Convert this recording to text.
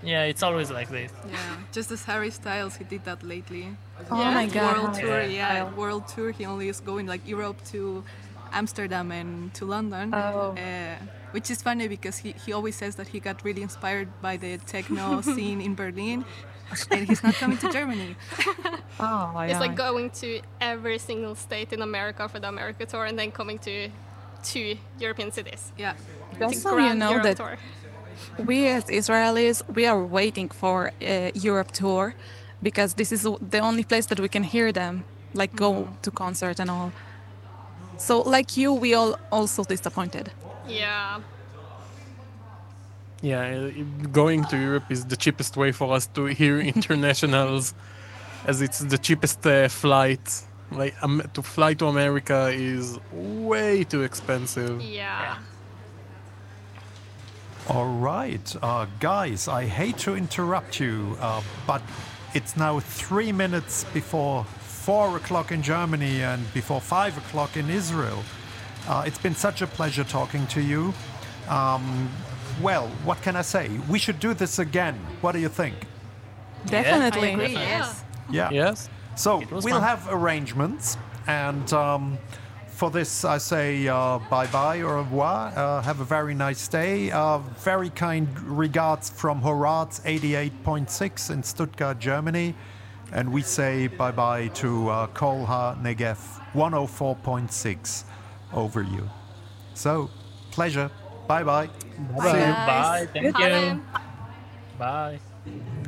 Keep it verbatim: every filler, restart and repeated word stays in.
Yeah, it's always like this. Yeah, just as Harry Styles, he did that lately. Oh Yeah. my God. World Harry tour, Yeah. yeah, Styles. world tour. He only is going like Europe to Amsterdam and to London. Oh. Uh, which is funny because he, he always says that he got really inspired by the techno scene in Berlin, and he's not coming to Germany. Oh, yeah. It's like going to every single state in America for the America tour and then coming to two European cities. Yeah. Just The so you Grand know Europe that tour. we as Israelis, we are waiting for a Europe tour because this is the only place that we can hear them, like go to concert and all. So like you, we all also disappointed. Yeah. Yeah, uh, going to Europe is the cheapest way for us to hear internationals, as it's the cheapest uh, flight. Like um, to fly to America is way too expensive. Yeah. All right, uh, guys, I hate to interrupt you, uh, but it's now three minutes before four o'clock in Germany and before five o'clock in Israel. Uh, it's been such a pleasure talking to you. Um, well, what can I say? We should do this again. What do you think? Definitely. I agree, Definitely. yes. Yeah. Yes. So It was we'll fun. have arrangements, and um, for this I say uh, bye-bye, au revoir. Uh, have a very nice day. Uh, very kind regards from Horaz eighty-eight point six in Stuttgart, Germany. And we say bye-bye to uh, Kolha Negev one oh four point six over you. So, pleasure. Bye-bye. Bye. guys. Bye. Thank Bye you. then. Bye.